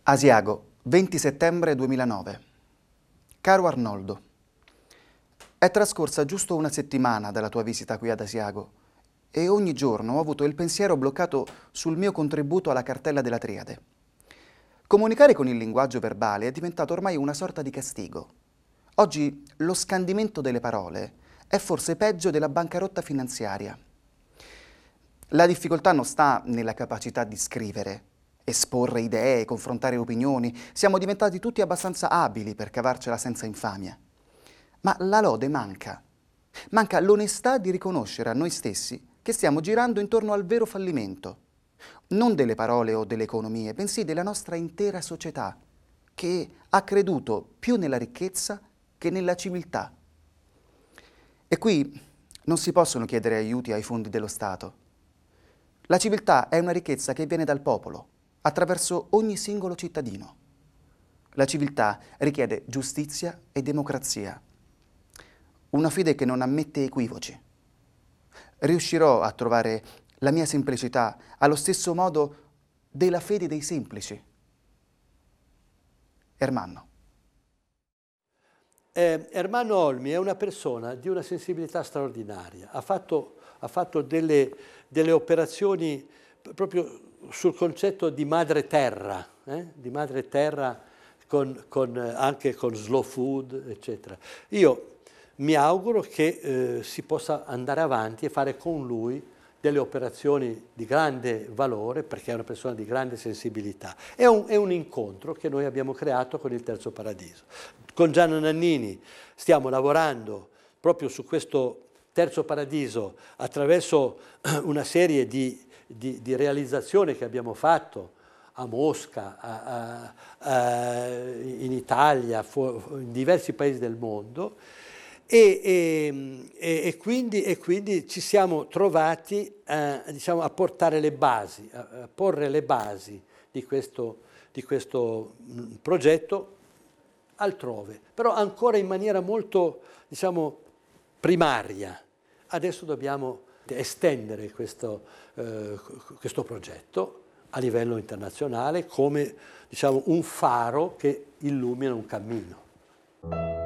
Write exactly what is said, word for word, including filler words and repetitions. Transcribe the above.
Asiago, venti settembre duemilanove. Caro Arnoldo, è trascorsa giusto una settimana dalla tua visita qui ad Asiago e ogni giorno ho avuto il pensiero bloccato sul mio contributo alla cartella della Triade. Comunicare con il linguaggio verbale è diventato ormai una sorta di castigo. Oggi lo scandimento delle parole è forse peggio della bancarotta finanziaria. La difficoltà non sta nella capacità di scrivere, esporre idee, confrontare opinioni. Siamo diventati tutti abbastanza abili per cavarcela senza infamia. Ma la lode manca. Manca l'onestà di riconoscere a noi stessi che stiamo girando intorno al vero fallimento. Non delle parole o delle economie, bensì della nostra intera società, che ha creduto più nella ricchezza che nella civiltà. E qui non si possono chiedere aiuti ai fondi dello Stato. La civiltà è una ricchezza che viene dal popolo, attraverso ogni singolo cittadino. La civiltà richiede giustizia e democrazia. Una fede che non ammette equivoci. Riuscirò a trovare la mia semplicità allo stesso modo della fede dei semplici. Ermanno. Eh, Ermanno Olmi è una persona di una sensibilità straordinaria. Ha fatto, ha fatto delle, delle operazioni proprio sul concetto di madre terra, eh? di madre terra con, con, anche con slow food, eccetera. Io mi auguro che eh, si possa andare avanti e fare con lui delle operazioni di grande valore, perché è una persona di grande sensibilità. È un, è un incontro che noi abbiamo creato con il Terzo Paradiso. Con Gianna Nannini stiamo lavorando proprio su questo Terzo Paradiso attraverso una serie di Di, di realizzazione che abbiamo fatto a Mosca, a, a, a, in Italia, in diversi paesi del mondo e, e, e, quindi, e quindi ci siamo trovati a, diciamo, a portare le basi, a, a porre le basi di questo, di questo progetto altrove, però ancora in maniera molto, diciamo, primaria. Adesso dobbiamo estendere questo, eh, questo progetto a livello internazionale come, diciamo, un faro che illumina un cammino.